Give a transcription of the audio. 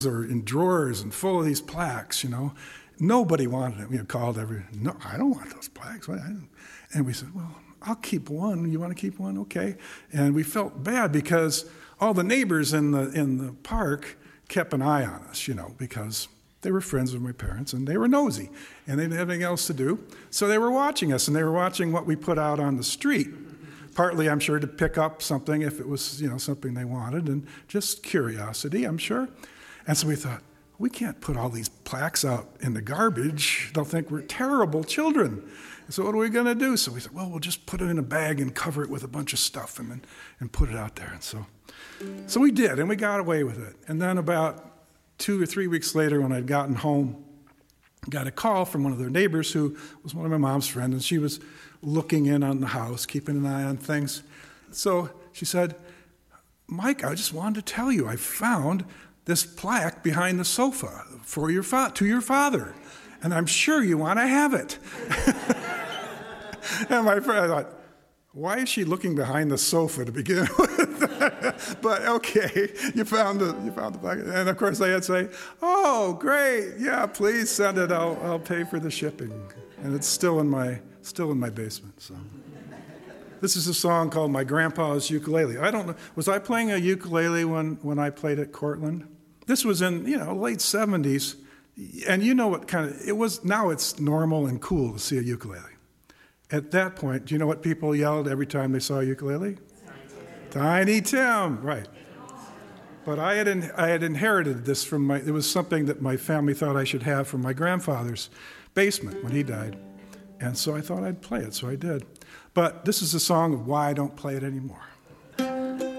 or in drawers and full of these plaques, Nobody wanted them. Called no, I don't want those plaques. And we said, well, I'll keep one. You want to keep one? Okay. And we felt bad because all the neighbors in the park kept an eye on us, because they were friends with my parents and they were nosy and they didn't have anything else to do. So they were watching us and they were watching what we put out on the street. Partly, I'm sure, to pick up something if it was, something they wanted, and just curiosity, I'm sure. And so we thought, we can't put all these plaques out in the garbage. They'll think we're terrible children. And so what are we going to do? So we said, well, we'll just put it in a bag and cover it with a bunch of stuff and put it out there. And so we did, and we got away with it. And then about 2 or 3 weeks later, when I'd gotten home, I got a call from one of their neighbors who was one of my mom's friends, and she was looking in on the house, keeping an eye on things. So she said, Mike, I just wanted to tell you, I found this plaque behind the sofa to your father, and I'm sure you want to have it. And my friend, I thought, why is she looking behind the sofa to begin with? But okay, you found the plaque. And of course they had to say, oh, great, yeah, please send it. I'll pay for the shipping. And it's still in my basement. So this is a song called My Grandpa's Ukulele. I don't know, was I playing a ukulele when I played at Cortland? This was in, late 70s. And what it was, now it's normal and cool to see a ukulele. At that point, do you know what people yelled every time they saw a ukulele? Tiny Tim, right. But I had inherited this it was something that my family thought I should have from my grandfather's basement when he died. And so I thought I'd play it, so I did. But this is a song of why I don't play it anymore.